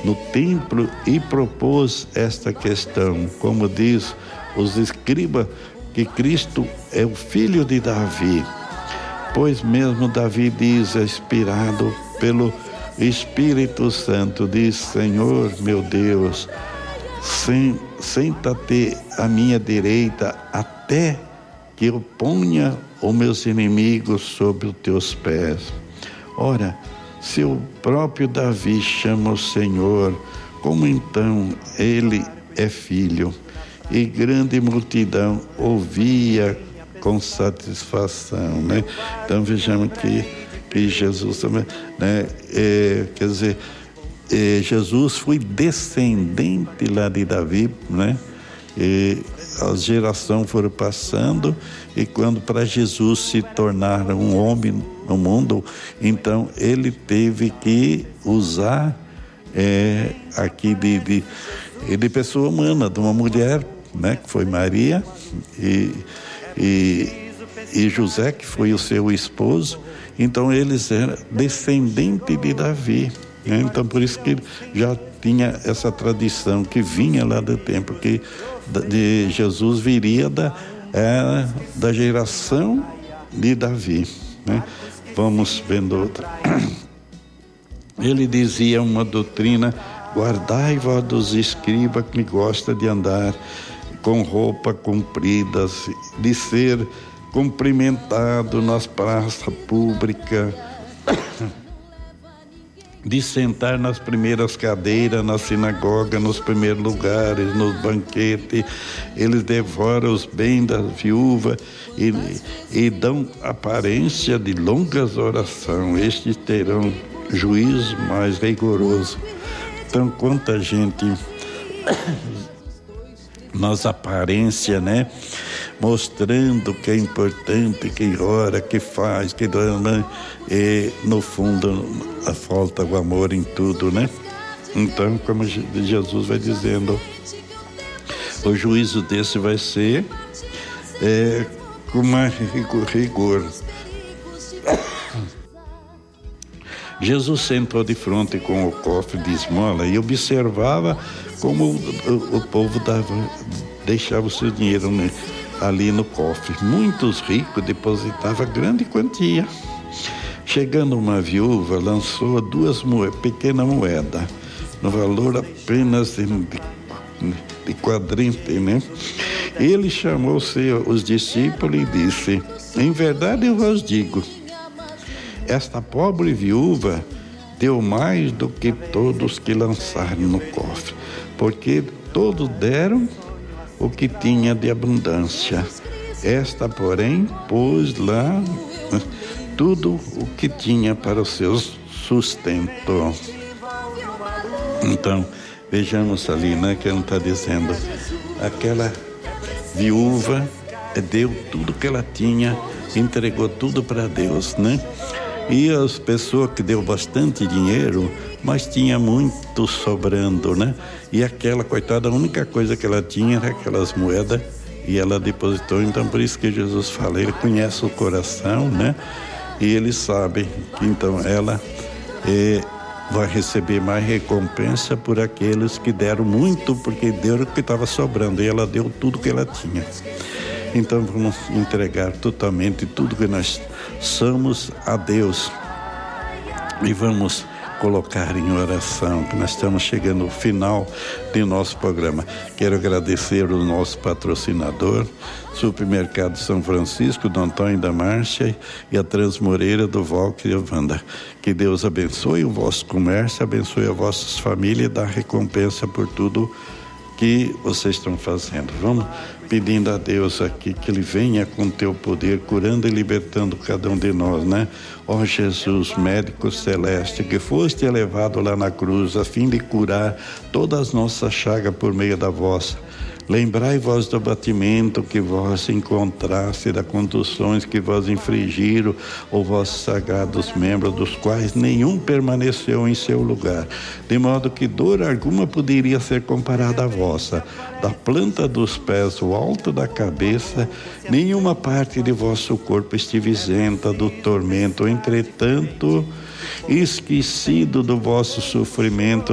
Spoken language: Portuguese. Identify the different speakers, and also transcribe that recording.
Speaker 1: no templo e propôs esta questão, como diz os escribas, que Cristo é o filho de Davi. Pois mesmo Davi diz, inspirado pelo Espírito Santo, diz: Senhor meu Deus, senta-te à minha direita até que eu ponha os meus inimigos sobre os teus pés. Ora, se o próprio Davi chama o Senhor, como então ele é filho? E grande multidão ouvia com satisfação, né? Então vejamos que Jesus também, né? Quer dizer, Jesus foi descendente lá de Davi, né? E as gerações foram passando, e quando para Jesus se tornar um homem no mundo, então ele teve que usar aqui de pessoa humana, de uma mulher, né, que foi Maria, e José, que foi o seu esposo. Então eles eram descendentes de Davi, né? Então por isso que já tinha essa tradição que vinha lá do tempo, que de Jesus viria da geração de Davi, né? Vamos vendo outra. Ele dizia uma doutrina: guardai vós dos escribas que gosta de andar com roupa compridas, de ser cumprimentado nas praças públicas, de sentar nas primeiras cadeiras, na sinagoga, nos primeiros lugares, nos banquetes. Eles devoram os bens da viúva e dão aparência de longas orações. Estes terão juízo mais rigoroso. Então, quanta gente nas aparências, né? Mostrando que é importante, que ora, que faz, que né? E no fundo falta o amor em tudo, né? Então, como Jesus vai dizendo, o juízo desse vai ser com mais rigor. Jesus sentou de frente com o cofre de esmola e observava como o povo deixava o seu dinheiro, né, ali no cofre. Muitos ricos depositavam grande quantia. Chegando uma viúva, lançou 2 pequenas moedas, no valor apenas de quadrante, né? Ele chamou os discípulos e disse: em verdade eu vos digo, esta pobre viúva deu mais do que todos que lançaram no cofre, porque todos deram o que tinha de abundância. Esta, porém, pôs lá tudo o que tinha para o seu sustento. Então, vejamos ali, né, que ele está dizendo, aquela viúva deu tudo que ela tinha, entregou tudo para Deus, né? E as pessoas que deu bastante dinheiro, mas tinha muito sobrando, né? E aquela, coitada, a única coisa que ela tinha era aquelas moedas, e ela depositou. Então, por isso que Jesus fala, ele conhece o coração, né? E ele sabe que então ela vai receber mais recompensa por aqueles que deram muito, porque deram o que estava sobrando, e ela deu tudo que ela tinha. Então vamos entregar totalmente tudo que nós somos a Deus e vamos colocar em oração, que nós estamos chegando ao final do nosso programa. Quero agradecer o nosso patrocinador, Supermercado São Francisco, do Antônio da Márcia, e a Transmoreira do Walker e a Wanda. Que Deus abençoe o vosso comércio, abençoe as vossas famílias e dá recompensa por tudo que vocês estão fazendo. Vamos pedindo a Deus aqui que Ele venha com teu poder, curando e libertando cada um de nós, né? Ó Jesus, médico celeste, que foste elevado lá na cruz a fim de curar todas as nossas chagas por meio da vossa. Lembrai vós do batimento que vós encontraste, das contusões que vós infligiram, os vossos sagrados membros, dos quais nenhum permaneceu em seu lugar, de modo que dor alguma poderia ser comparada à vossa. Da planta dos pés ao alto da cabeça, nenhuma parte de vosso corpo estive isenta do tormento. Entretanto, esquecido do vosso sofrimento,